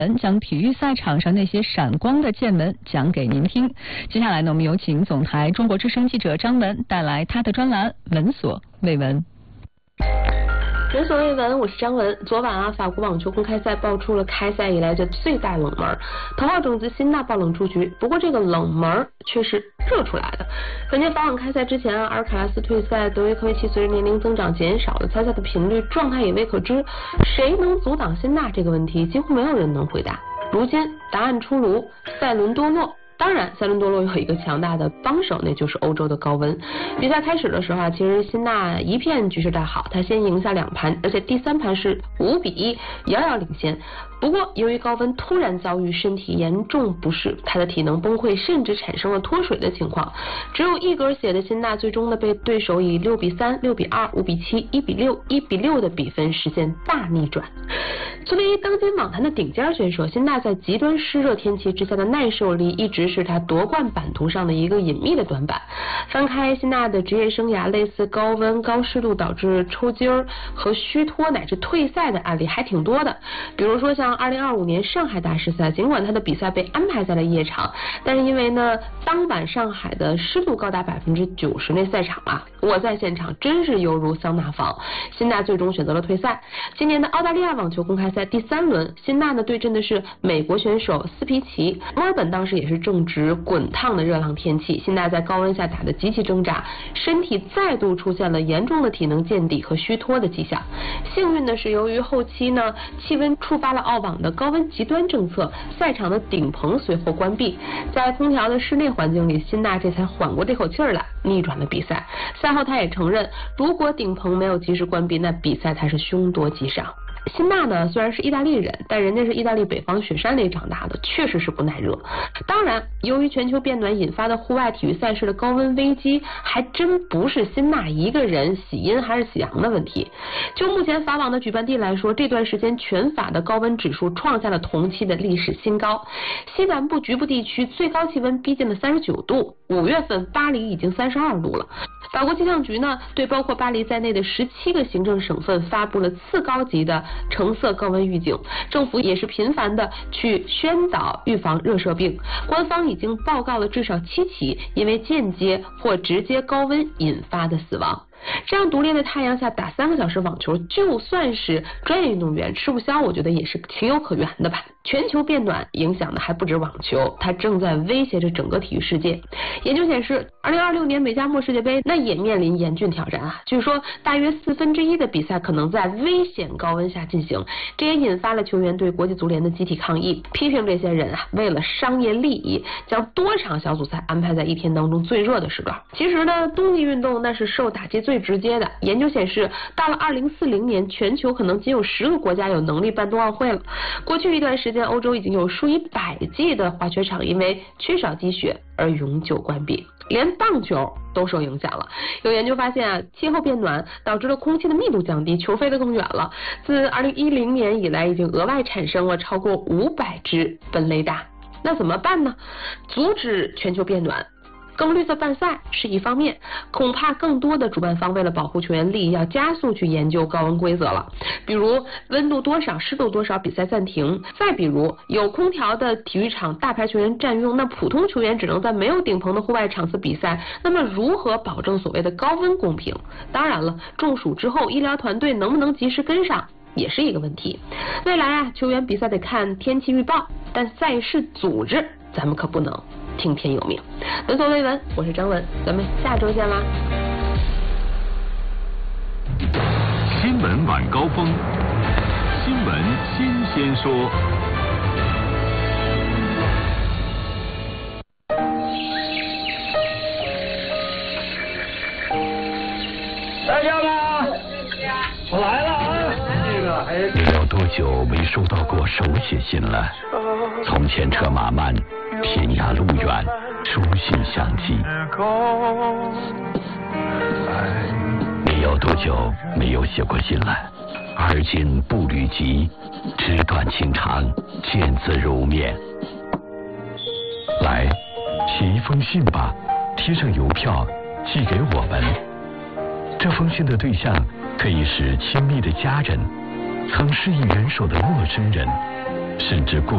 将体育赛场上那些闪光的剑门讲给您听。接下来呢，我们有请总台中国之声记者张文带来他的专栏《闻所未闻》。 闻所未闻，我是张文。昨晚法国网球公开赛爆出了开赛以来的最大冷门，头号种子辛纳爆冷出局。不过这个冷门却是热出来的。本届法网开赛之前阿尔卡拉斯退赛，德约科维奇随着年龄增长减少了参赛的频率，状态也未可知。谁能阻挡辛纳这个问题，几乎没有人能回答。如今答案出炉，塞伦多洛。当然，塞伦多洛有一个强大的帮手，那就是欧洲的高温。比赛开始的时候其实辛纳一片局势大好，他先赢下2盘，而且第3盘是5-1，遥遥领先。不过，由于高温突然遭遇身体严重不适，他的体能崩溃，甚至产生了脱水的情况。只有一格血的辛纳，最终呢被对手以6-3、6-2、5-7、1-6、1-6的比分实现大逆转。作为当今网坛的顶尖选手，辛纳在极端湿热天气之下的耐受力一直是他夺冠版图上的一个隐秘的短板。翻开辛纳的职业生涯，类似高温、高湿度导致抽筋儿和虚脱乃至退赛的案例还挺多的。比如说像2025年上海大师赛，尽管他的比赛被安排在了夜场，但是因为呢当晚上海的湿度高达90%，那赛场我在现场真是犹如桑拿房。辛纳最终选择了退赛。今年的澳大利亚网球公开赛第3轮，辛纳呢对阵的是美国选手斯皮奇。墨尔本当时也是正值滚烫的热浪天气，辛纳在高温下打得极其挣扎，身体再度出现了严重的体能见底和虚脱的迹象。幸运的是，由于后期呢气温触发了澳网的高温极端政策，赛场的顶棚随后关闭，在空调的室内环境里，辛纳这才缓过这口气来，逆转了比赛。赛后他也承认，如果顶棚没有及时关闭，那比赛他是凶多吉少。辛纳呢虽然是意大利人，但人家是意大利北方雪山里长大的，确实是不耐热。当然，由于全球变暖引发的户外体育赛事的高温危机，还真不是辛纳一个人喜阴还是喜阳的问题。就目前法网的举办地来说，这段时间全法的高温指数创下了同期的历史新高，西南部局部地区最高气温逼近了39度，5月份巴黎已经32度了。法国气象局呢对包括巴黎在内的17个行政省份发布了次高级的橙色高温预警，政府也是频繁的去宣导预防热射病。官方已经报告了至少7起因为间接或直接高温引发的死亡。这样毒烈的太阳下打3个小时网球，就算是专业运动员吃不消，我觉得也是情有可原的吧。全球变暖影响的还不止网球，它正在威胁着整个体育世界。研究显示，2026年美加墨世界杯那也面临严峻挑战据说大约1/4的比赛可能在危险高温下进行，这也引发了球员对国际足联的集体抗议，批评这些人为了商业利益，将多场小组赛安排在一天当中最热的时段。其实呢，冬季运动那是受打击最直接的。研究显示，到了2040年，全球可能仅有10个国家有能力办冬奥会了。过去一段时间，欧洲已经有数以百计的滑雪场因为缺少积雪而永久关闭，连棒球都受影响了。有研究发现气候变暖导致了空气的密度降低，球飞得更远了。自2010年以来，已经额外产生了超过500只本雷达。那怎么办呢？阻止全球变暖，更绿色办赛是一方面，恐怕更多的主办方为了保护球员利益，要加速去研究高温规则了。比如温度多少、湿度多少，比赛暂停；再比如有空调的体育场，大牌球员占用，那普通球员只能在没有顶棚的户外场次比赛。那么如何保证所谓的高温公平？当然了，中暑之后医疗团队能不能及时跟上也是一个问题。未来球员比赛得看天气预报，但赛事组织咱们可不能听天由命。闻所未闻，我是张文，咱们下周见啦。 新闻晚高峰，新闻新鲜说。 大家吗？我来了你有多久没收到过手写信了？从前车马慢，天涯路远，书信相寄。你有多久没有写过信了？而今步履急，纸短情长，见字如面。来，写一封信吧，贴上邮票寄给我们。这封信的对象可以是亲密的家人，曾施以援手的陌生人，甚至故